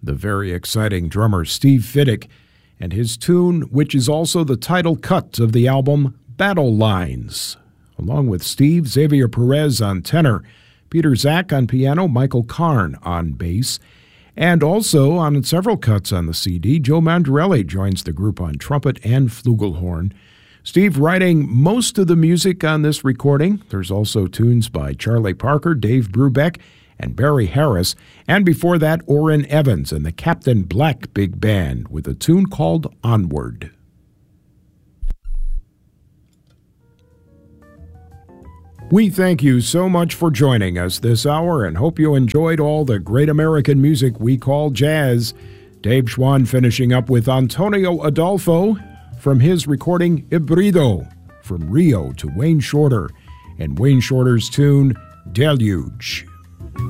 the very exciting drummer Steve Fiddick, and his tune, which is also the title cut of the album, Battle Lines. Along with Steve, Xavier Perez on tenor, Peter Zach on piano, Michael Karn on bass, and also on several cuts on the CD, Joe Mandarelli joins the group on trumpet and flugelhorn. Steve writing most of the music on this recording. There's also tunes by Charlie Parker, Dave Brubeck, and Barry Harris, and before that, Orrin Evans and the Captain Black Big Band with a tune called Onward. We thank you so much for joining us this hour and hope you enjoyed all the great American music we call jazz. Dave Schwann finishing up with Antonio Adolfo from his recording Hibrido, from Rio to Wayne Shorter, and Wayne Shorter's tune Deluge.